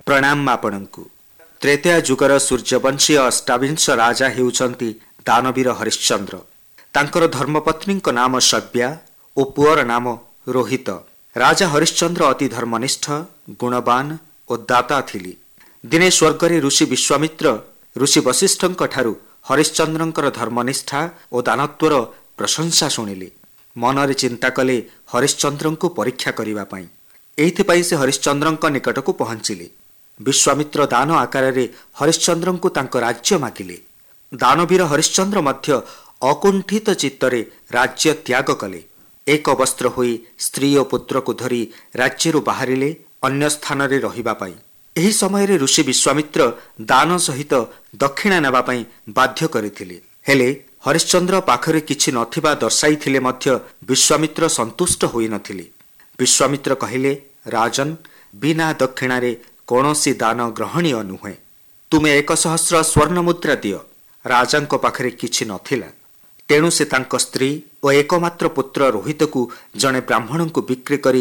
प्रणाम आपणଙ୍କୁ। त्रेतया जुगर सूर्यवंशीय अष्टाविंश राजा हेउछंती दानवीर हरिश्चंद्र। तांकर धर्मपत्नीଙ୍କ नाम सव्या और पुअर नाम रोहित। राजा हरिश्चंद्र अति धर्मनिष्ठ, गुणवान और दाता थिली। दिने स्वर्गरे ऋषि विश्वामित्र ऋषि वशिष्ठଙ୍କ ଠାରୁ हरिश्चंद्रଙ୍କର धर्मनिष्ठा और दानत्वर प्रशंसा शुणिले। मनरे चिंता कले हरिश्चंद्रଙ୍କୁ परीक्षा करिबा पई। एइथिपई से हरिश्चंद्रଙ୍କ निकटକୁ पहुंचिले। विश्वामित्र दान आकाରରେ हरिश्चंद्रଙ୍କୁ तांक राज्य मागिले। दानवीर हरिश्चंद्र मध्य अकुंठित चित्तरे राज्य त्याग कले। एक वस्त्र होई स्त्री और पुत्र को धरी राज्यरू बाहरिले अन्य स्थान रे रहिबा पई। एही समय रे ऋषि विश्वामित्र दान सहित दक्षिणा नेबा पई बाध्य करिथिले। हेले हरिश्चंद्र पाखरे किछि नथिबा दर्शाइथिले मध्य विश्वामित्र संतुष्ट होई नथिले। विश्वामित्र कहिले, राजन, बिना दक्षिणा रे कौनसी दान ग्रहणीय नुहे। तुमे 1,000 स्वर्ण मुद्रा दियो। राजांक पाखरे किछि नथिला। तेणु से तांक स्त्री और एकमात्र पुत्र रोहित को जने ब्राह्मण को बिक्री करी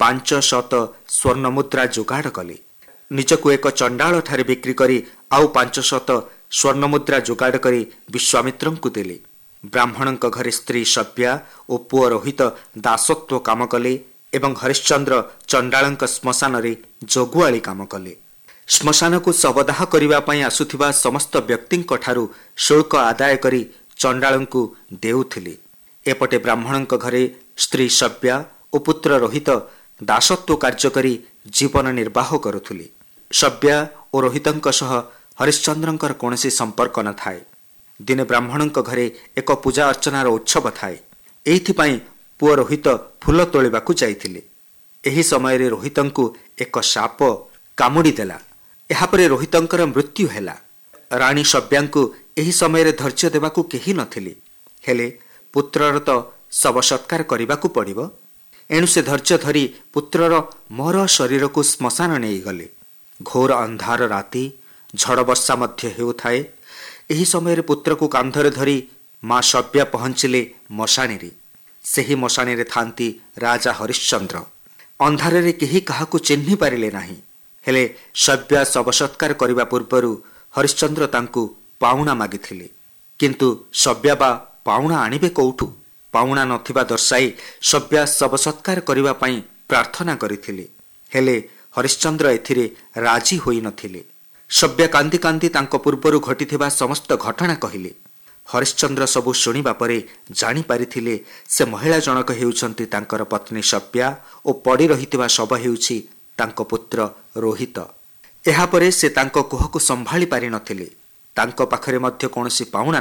500 स्वर्ण मुद्रा जोगाड़ कले। निजको एक चंडाल ठारे बिक्री करी आउ 500 स्वर्ण मुद्रा जोगाड़ करी विश्वामित्र को देले। ब्राह्मण घरे स्त्री सव्या और पुओ रोहित दासत्व काम कले एवं हरिश्चंद्र चंडाल श्मशान रे जगुआली काम कले। श्मशान को शवदाह करने पई आसुथिबा समस्त व्यक्ति ठारू शुल्क आदाय करी चंडाल को देउथिले। एपटे ब्राह्मण घरे स्त्री सव्या और पुत्र रोहित दासत्व कार्य करी जीवन निर्वाह करुथिले। सव्या और रोहितंक सह हरिश्चंद्रंकर कौनसी संपर्क न थाए। दिने ब्राह्मण घरे एक पूजा अर्चनार उत्सव थाए। एइथिपई पुओ रोहित फूल तोलिबाकू जाइथिले। एही समय रे रोहितंकु एक साप कामुड़ी देला। एहापरे रोहितंकर मृत्यु हेला। रानी सव्यांकु एही समय रे धैर्य देबाकू केही नथिले। हेले पुत्रर तो शव सत्कार करिबाकू पड़िबो। एणु से धैर्य धरी पुत्रर मर शरीर को श्मशान नेई गले। घोर अंधार राति, झड़ वर्षा मध्य हेउथाए। एही समय रे पुत्र को कांधरे धरी मां सव्या पहुंचिले मशाणी रे। सेही मशाणी रे थांती राजा हरिश्चंद्र। अंधारे रे केही काहाकू चिन्हि पारिले नाही। हेले सव्या शव सत्कार करिबा पूर्वरु हरिश्चंद्र तांकू पाउणा मागिथिले। किंतु सव्या बा पाउणा आनिबे कोउठू? पाउणा नथिबा दर्शाई सव्या शव सत्कार करिबा पई प्रार्थना करिथिले। हेले हरिश्चंद्र एथिरे राजी होई नथिले। सव्या कांदी कांदी तांको पूर्वरु घटिथिबा समस्त घटना कहिले। हरिश्चंद्र सबु शुणिबा परे जानि पारिथिले से महिला जनक हेउछंती तांकर पत्नी सव्या और पड़ी रहिथिबा शव हेउछि तांको पुत्र रोहित। एहा परे से तांको कोहकु संभाळी पारि नथिले। तांको पाखरे मध्य कोनोसी पाउणा